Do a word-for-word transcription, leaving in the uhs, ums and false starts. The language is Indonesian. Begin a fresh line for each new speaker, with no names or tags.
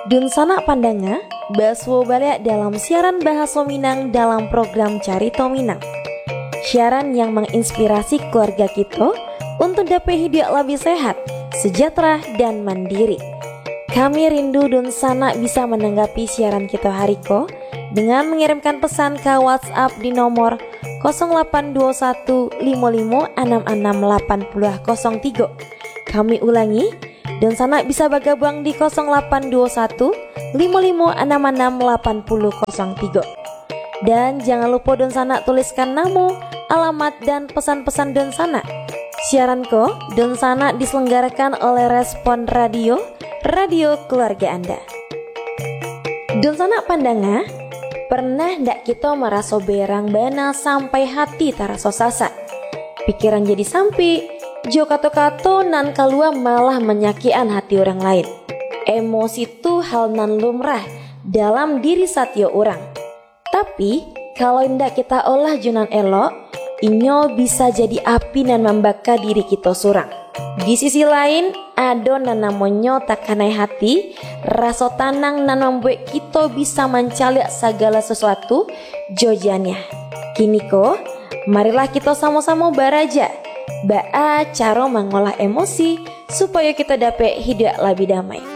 Dun sanak pandanga, baswo balik dalam siaran Bahasa Minang dalam program Carito Minang. Siaran yang menginspirasi keluarga kita untuk dapat hidup lebih sehat, sejahtera, dan mandiri. Kami rindu Dun sanak bisa menanggapi siaran kita hari ko dengan mengirimkan pesan ke WhatsApp di nomor nol delapan dua satu lima lima enam enam delapan nol nol tiga. Kami ulangi, Dun sanak bisa bergabung di nol delapan dua satu lima lima enam enam delapan nol nol tiga. Dan jangan lupa Dun sanak tuliskan nama, alamat, dan pesan-pesan Dun sanak. Siaran ko Dun sanak diselenggarakan oleh Respon Radio, radio keluarga Anda. Dun sanak pandanga, pernah ndak kita merasa berang bana sampai hati terasa sasak? Pikiran jadi sampai, jo kato-kato nan kalua malah menyakian hati orang lain. Emosi itu hal nan lumrah dalam diri satyo orang. Tapi kalau ndak kita olah junan elok, inyo bisa jadi api nan membakar diri kita surang. Di sisi lain, ada nan namanya takanai hati, rasa tanang nan membuat kita bisa mencalik segala sesuatu jojannya. Kini ko, marilah kita sama-sama baraja, baa cara mengolah emosi supaya kita dapat hidup lebih damai.